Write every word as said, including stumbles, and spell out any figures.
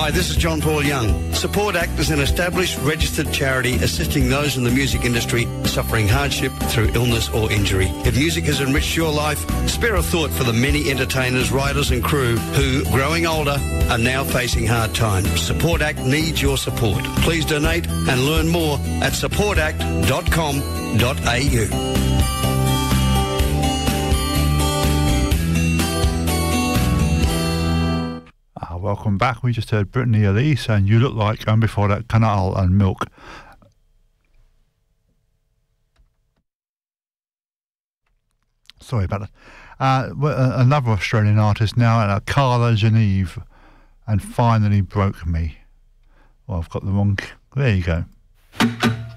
Hi, this is John Paul Young. Support Act is an established registered charity assisting those in the music industry suffering hardship through illness or injury. If music has enriched your life, spare a thought for the many entertainers, writers and crew who, growing older, are now facing hard times. Support Act needs your support. Please donate and learn more at support act dot com dot a u. Welcome back. We just heard Brittany Elise and You Look Like, and before that, Canal and Milk. Sorry about that. Uh, another Australian artist now, uh, Carla Geneve, and Finally Broke Me. Well, I've got the wrong. There you go.